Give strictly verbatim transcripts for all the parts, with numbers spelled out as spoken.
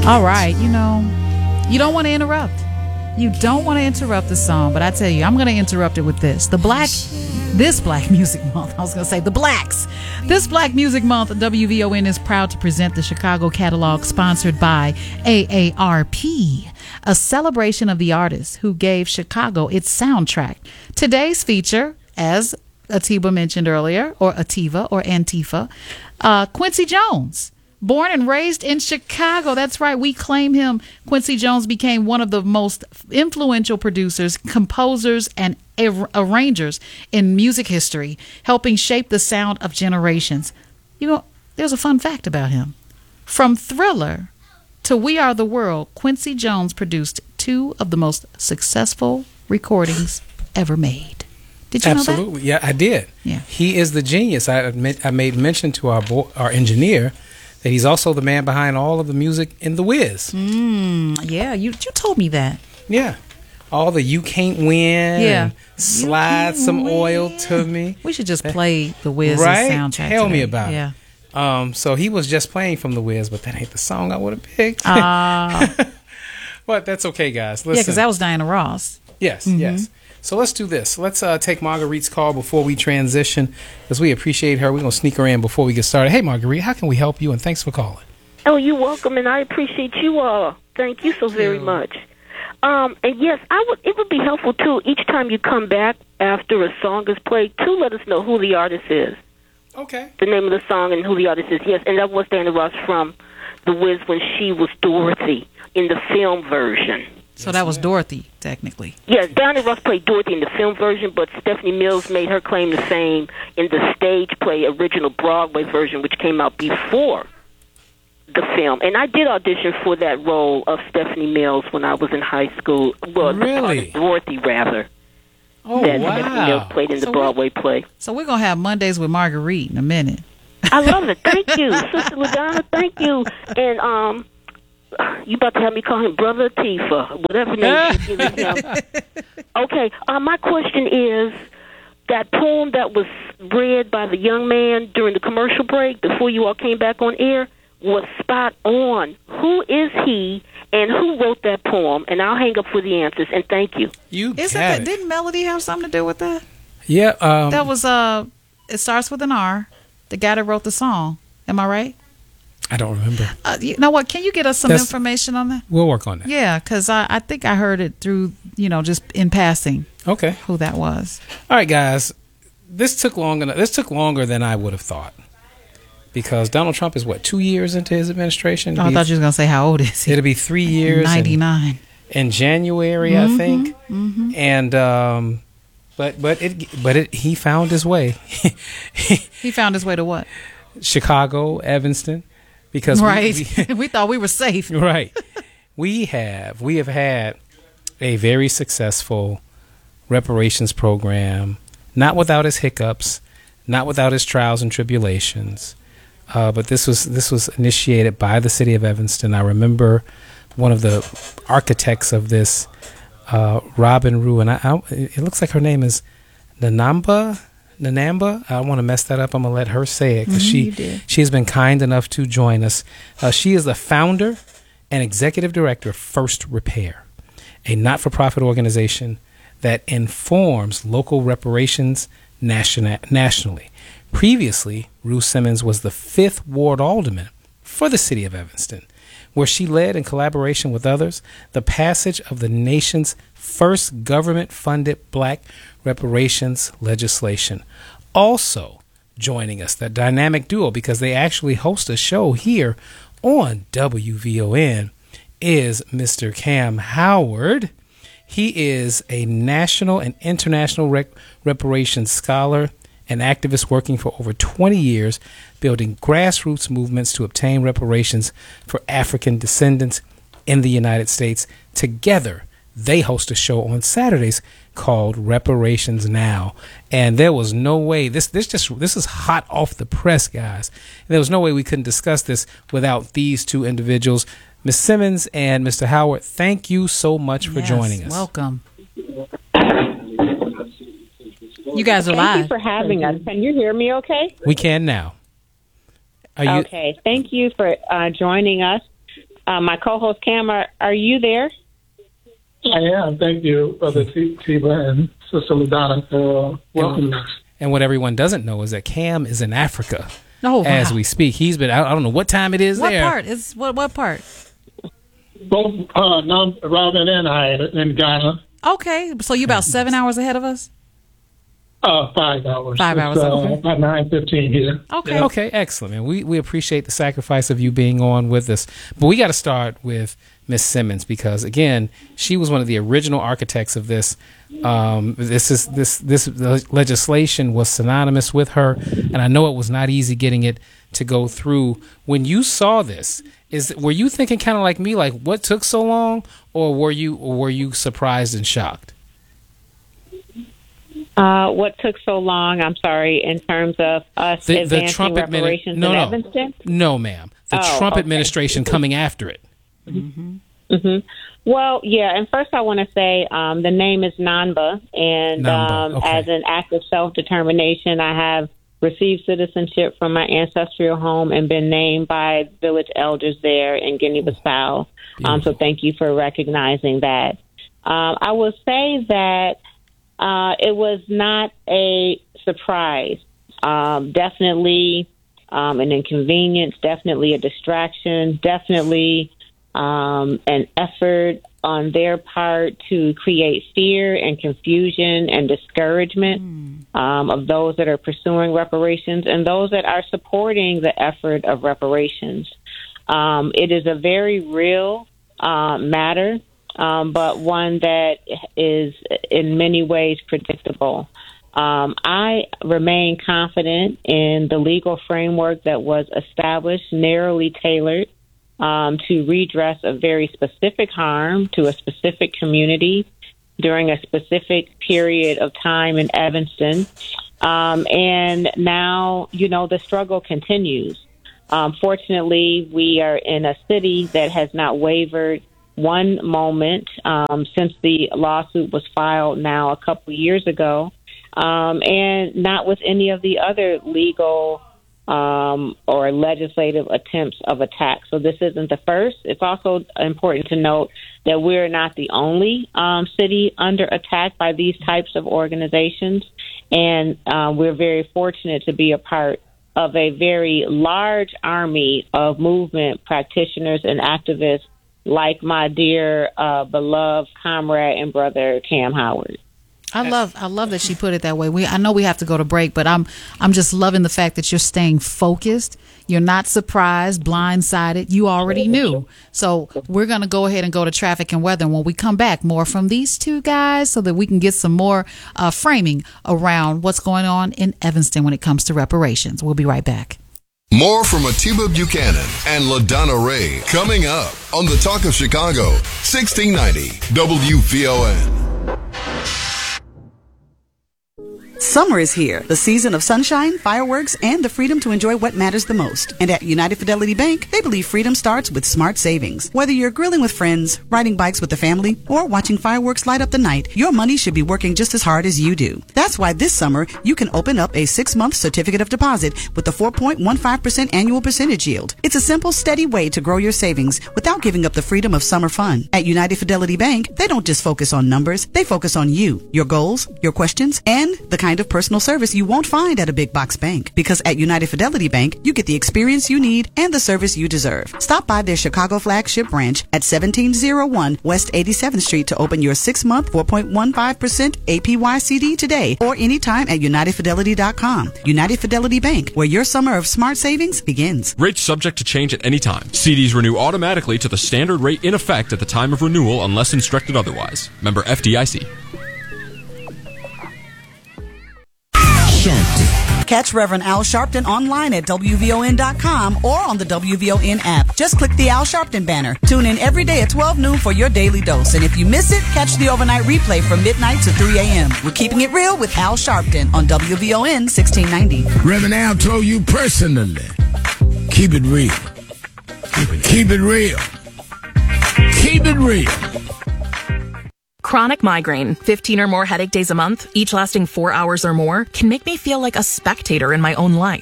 All right, you know, you don't want to interrupt. You don't want to interrupt the song, but I tell you, I'm going to interrupt it with this. The Black, this Black Music Month, I was going to say the Blacks. This Black Music Month, W V O N is proud to present the Chicago Catalog, sponsored by A A R P, a celebration of the artists who gave Chicago its soundtrack. Today's feature, as Atiba mentioned earlier, or Ativa, or Antifa, uh, Quincy Jones. Born and raised in Chicago. That's right. We claim him. Quincy Jones became one of the most influential producers, composers, and ar- arrangers in music history, helping shape the sound of generations. You know, there's a fun fact about him. From Thriller to We Are the World, Quincy Jones produced two of the most successful recordings ever made. Did you Absolutely. know that? Yeah, I did. Yeah. He is the genius. I admit, I made mention to our bo- our engineer that he's also the man behind all of the music in The Wiz. Mm, yeah, you you told me that. Yeah. All the You Can't Win. Yeah. And Slide Some Win. Oil to Me. We should just play The Wiz's Right? soundtrack Tell today. me about yeah. it. Um, so he was just playing from The Wiz, but that ain't the song I would have picked. Uh, But that's okay, guys. Listen. yeah, because that was Diana Ross. Yes, Mm-hmm. yes. So let's do this. Let's uh, take Marguerite's call before we transition, because we appreciate her. We're going to sneak her in before we get started. Hey, Marguerite, how can we help you? And thanks for calling. Oh, you're welcome, and I appreciate you all. Thank you so very much. Um, and yes, I would. It would be helpful too. Each time you come back after a song is played, to let us know who the artist is, Okay. the name of the song, and who the artist is. Yes, and that was Diana Ross from The Wiz when she was Dorothy in the film version. So that was Dorothy, technically. Yes, Diana Ross played Dorothy in the film version, but Stephanie Mills made her claim to fame in the stage play original Broadway version, which came out before the film. And I did audition for that role of Stephanie Mills when I was in high school. Well, Really? Dorothy, rather. Oh, that Stephanie Mills wow. played in the So Broadway play. So we're going to have Mondays with Marguerite in a minute. I love it. Thank you, Sister LaDonna. Thank you. And um, you about to have me call him Brother Tifa, whatever name she's giving him. Okay, uh, my question is, that poem that was read by the young man during the commercial break before you all came back on air was spot on. Who is he, and who wrote that poem? And I'll hang up for the answers, and thank you. You Isn't got that, it. didn't Melody have something to do with that? Yeah. Um, That was, uh, it starts with an R, the guy that wrote the song. Am I right? I don't remember. Uh, you know what? Can you get us some That's- information on that? We'll work on that. Yeah, because I, I think I heard it through, you know, just in passing Okay. who that was. All right, guys. This took long enough. This took longer than I would have thought, because Donald Trump is what, two years into his administration. Oh, I thought you was going to say, how old is he? It'll be three years. in- ninety-nine. in January, Mm-hmm, I think. And um, but but it but it he found his way. He found his way to what? Chicago, Evanston, because we- Right. we, We thought we were safe. right. We have we have had a very successful reparations program, not without its hiccups, not without its trials and tribulations. Uh, but this was this was initiated by the city of Evanston. I remember one of the architects of this, uh, Robin Rue, and I, I, it looks like her name is Nanamba. Nanamba. I don't want to mess that up. I'm gonna let her say it because Mhm, you she did. she has been kind enough to join us. Uh, she is the founder and executive director of First Repair, a not-for-profit organization that informs local reparations nation- nationally. Previously, Ruth Simmons was the fifth ward alderman for the city of Evanston, where she led, in collaboration with others, the passage of the nation's first government-funded black reparations legislation. Also joining us, that dynamic duo, because they actually host a show here on W V O N, is Mister Cam Howard. He is a national and international rep- reparations scholar and activist working for over twenty years, building grassroots movements to obtain reparations for African descendants in the United States. Together, they host a show on Saturdays called Reparations Now. And there was no way, this this just this is hot off the press, guys. There was no way we couldn't discuss this without these two individuals. Miz Simmons and Mister Howard, thank you so much for Yes, joining us. Welcome. You guys are Thank live. you for having us. Can you hear me okay? We can now. Are you Okay. Thank you for uh, joining us. Uh, Uh, my co-host Cam, are, are you there? I am. Thank you, Brother T- Tiba and Sister LaDonna, for welcoming us. And what everyone doesn't know is that Cam is in Africa Oh, wow. as we speak. He's been, I don't know what time it is What there. part is what? What part? Both uh, now, Robin and I in Ghana. Okay, so you about seven hours ahead of us. Uh, five hours. Five It's, hours, Uh, okay. About nine fifteen here. Okay. Yeah. Okay, excellent, man. We we appreciate the sacrifice of you being on with us. But we got to start with Miss Simmons because, again, she was one of the original architects of this. Um, this is this this legislation was synonymous with her, and I know it was not easy getting it to go through. When you saw this, is were you thinking kind of like me, like what took so long, or were you or were you surprised and shocked? Uh, what took so long? I'm sorry, in terms of us The, the advancing Trump administration? reparations No, in no, Evanston? no, ma'am. The Oh, Trump okay. administration coming after it. hmm Well, yeah, and first I want to say um, the name is Nanba, and Nanba, um, okay. as an act of self-determination, I have received citizenship from my ancestral home and been named by village elders there in Guinea-Bissau. Um, so thank you for recognizing that. Um, I will say that uh, it was not a surprise. Um, definitely um, an inconvenience, definitely a distraction, definitely um, an effort on their part to create fear and confusion and discouragement mm. um, of those that are pursuing reparations and those that are supporting the effort of reparations. Um, it is a very real uh, matter, um, but one that is in many ways predictable. Um, I remain confident in the legal framework that was established, narrowly tailored um, to redress a very specific harm to a specific community during a specific period of time in Evanston. Um, and now, you know, the struggle continues. Um, fortunately, we are in a city that has not wavered one moment um, since the lawsuit was filed now a couple years ago. Um, and not with any of the other legal um, or legislative attempts of attack. So this isn't the first. It's also important to note that we're not the only um, city under attack by these types of organizations. And uh, we're very fortunate to be a part of a very large army of movement practitioners and activists like my dear uh, beloved comrade and brother, Cam Howard. I love I love that she put it that way. We I know we have to go to break, but I'm I'm just loving the fact that you're staying focused. You're not surprised, blindsided. You already knew. So we're going to go ahead and go to traffic and weather. And when we come back, more from these two guys so that we can get some more uh, framing around what's going on in Evanston when it comes to reparations. We'll be right back. More from Atiba Buchanan and LaDonna Ray coming up on the Talk of Chicago, sixteen ninety W V O N. Summer is here, the season of sunshine, fireworks, and the freedom to enjoy what matters the most. And at United Fidelity Bank, they believe freedom starts with smart savings. Whether you're grilling with friends, riding bikes with the family, or watching fireworks light up the night, your money should be working just as hard as you do. That's why this summer, you can open up a six-month certificate of deposit with a four point one five percent annual percentage yield. It's a simple, steady way to grow your savings without giving up the freedom of summer fun. At United Fidelity Bank, they don't just focus on numbers, they focus on you, your goals, your questions, and the kind of personal service you won't find at a big box bank. Because at United Fidelity Bank, you get the experience you need and the service you deserve. Stop by their Chicago flagship branch at seventeen oh one West eighty-seventh Street to open your six-month four point one five percent A P Y C D today or anytime at united fidelity dot com. United Fidelity Bank, where your summer of smart savings begins. Rates subject to change at any time. C Ds renew automatically to the standard rate in effect at the time of renewal unless instructed otherwise. Member F D I C. Sharpton. Catch Reverend Al Sharpton online at W V O N dot com or on the W V O N app. Just click the Al Sharpton banner. Tune in every day at twelve noon for your daily dose. And if you miss it, catch the overnight replay from midnight to three a.m. We're keeping it real with Al Sharpton on W V O N sixteen ninety. Reverend Al told you personally, keep it real. Keep it real. Keep it real. Chronic migraine, fifteen or more headache days a month, each lasting four hours or more, can make me feel like a spectator in my own life.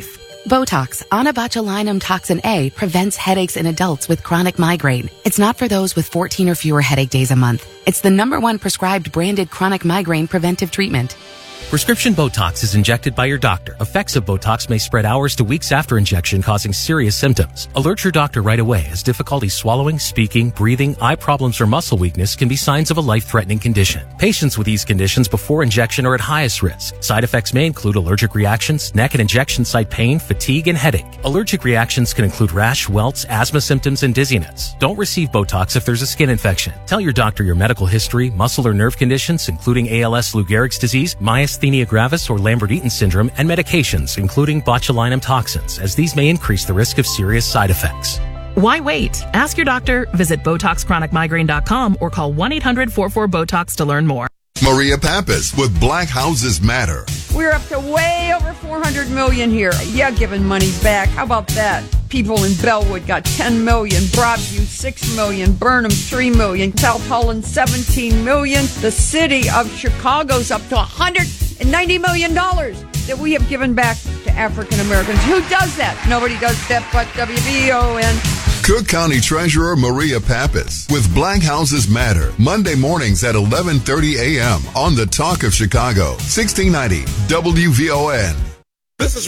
Botox, onabotulinum toxin A, prevents headaches in adults with chronic migraine. It's not for those with fourteen or fewer headache days a month. It's the number one prescribed branded chronic migraine preventive treatment. Prescription Botox is injected by your doctor. Effects of Botox may spread hours to weeks after injection, causing serious symptoms. Alert your doctor right away, as difficulty swallowing, speaking, breathing, eye problems, or muscle weakness can be signs of a life-threatening condition. Patients with these conditions before injection are at highest risk. Side effects may include allergic reactions, neck and injection site pain, fatigue, and headache. Allergic reactions can include rash, welts, asthma symptoms, and dizziness. Don't receive Botox if there's a skin infection. Tell your doctor your medical history, muscle or nerve conditions, including A L S, Lou Gehrig's disease, myasthenia gravis, or Lambert-Eaton syndrome, and medications, including botulinum toxins, as these may increase the risk of serious side effects. Why wait? Ask your doctor, visit Botox Chronic Migraine dot com, or call one eight hundred four four BOTOX to learn more. Maria Pappas with Black Houses Matter. We're up to way over four hundred million here. Yeah, giving money back. How about that? People in Bellwood got ten million, Broadview six million, Burnham three million, South Holland seventeen million. The city of Chicago's up to one hundred ninety million dollars that we have given back to African Americans. Who does that? Nobody does that but W B O N. Cook County Treasurer Maria Pappas with Black Houses Matter, Monday mornings at eleven thirty a.m. on the Talk of Chicago, sixteen ninety W V O N. This is